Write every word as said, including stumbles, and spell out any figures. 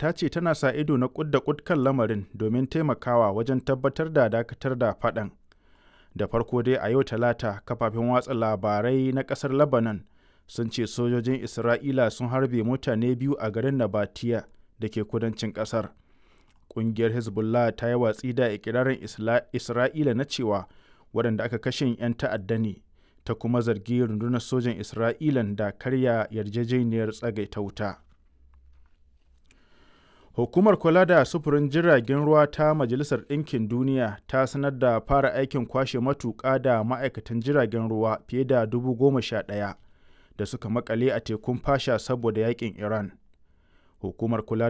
ta ce tana sa ido na kud da kud kan lamarin domin taimakawa wajen tabbatar da dakatar da faɗan. Da farko dai a yau Talata, kafafen watsa labarai na ƙasar Lebanon sun ce sojojin Isra'ila sun harbe mutane biyu a garin Nabatiya da ke kudancin ƙasar. Ƙungiyar Hezbollah ta yi watsi da ikirarin Isra'ila na cewa waɗanda aka kashe 'yan ta'adda ne, ta kuma zargi rundunar sojan Isra'ilan da karya yarjejeniyar tsagaita wuta. Hukumar kula da sufurin jiragen ruwa ta Majalisar Ɗinkin Duniya ta sanar da fara aikin kwashe matuƙa da ma'aikatan jiragen ruwa fiye da dubu goma sha ɗaya da suka makale a tekun Fasha saboda yaƙin Iran. Hukumar kula